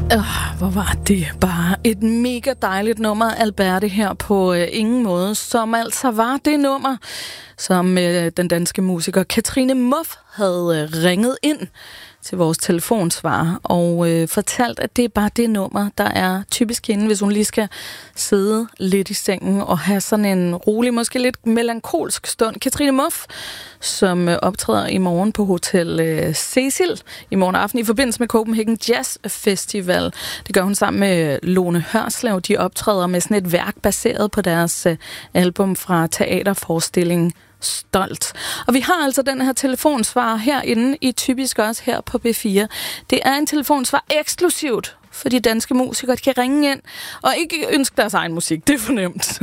Hvor var det bare et mega dejligt nummer, Alberte, her på ingen måde, som altså var det nummer, som den danske musiker Katrine Muff havde ringet ind til vores telefonsvar og fortalt, at det er bare det nummer, der er typisk hende, hvis hun lige skal sidde lidt i sengen og have sådan en rolig, måske lidt melankolsk stund. Katrine Muff, som optræder i morgen på Hotel Cecil i morgen aften i forbindelse med Copenhagen Jazz Festival. Det gør hun sammen med Lone Hørslev. De optræder med sådan et værk baseret på deres album fra teaterforestillingen Stolt. Og vi har altså den her telefonsvar herinde i Typisk også her på B4. Det er en telefonsvar eksklusivt for de danske musikere. De kan ringe ind og ikke ønske deres egen musik. Det er fornemt.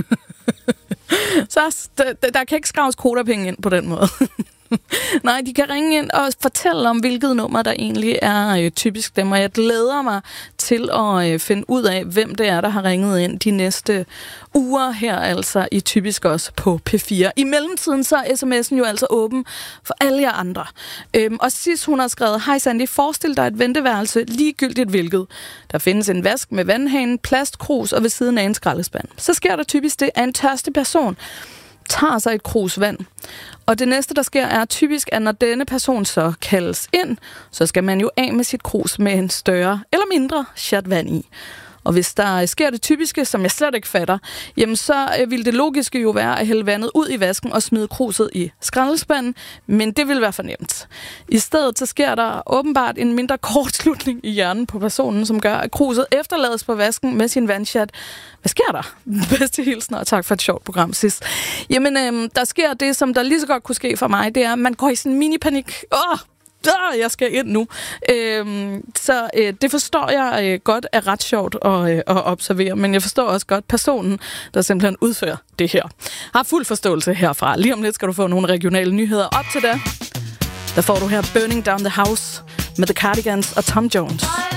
Så der kan ikke skraves kodapenge ind på den måde. Nej, de kan ringe ind og fortælle om, hvilket nummer der egentlig er typisk dem, og jeg glæder mig til at finde ud af, hvem det er, der har ringet ind de næste uger her, altså i Typisk også på P4. I mellemtiden så er sms'en jo altså åben for alle jer andre. Og sidst hun har skrevet: Hej Sandy, forestil dig et venteværelse, ligegyldigt hvilket. Der findes en vask med vandhanen, plastkrus og ved siden af en skraldespand. Så sker der typisk det, at en tørstig person tager sig et krus vand. Og det næste, der sker, er typisk, at når denne person så kaldes ind, så skal man jo af med sit krus med en større eller mindre shot vand i. Og hvis der sker det typiske, som jeg slet ikke fatter, jamen så vil det logiske jo være at hælde vandet ud i vasken og smide kruset i skraldespanden, men det vil være for nemt. I stedet så sker der åbenbart en mindre kortslutning i hjernen på personen, som gør, at kruset efterlades på vasken med sin vandchat. Hvad sker der? Bedste hilsen, og tak for et sjovt program sidst. Jamen, der sker det, som der lige så godt kunne ske for mig, det er, at man går i sådan en mini-panik. Jeg skal ind nu. Så det forstår jeg godt er ret sjovt at observere, men jeg forstår også godt personen, der simpelthen udfører det her. Har fuld forståelse herfra. Lige om lidt skal du få nogle regionale nyheder. Op til det, der får du her Burning Down the House med The Cardigans og Tom Jones.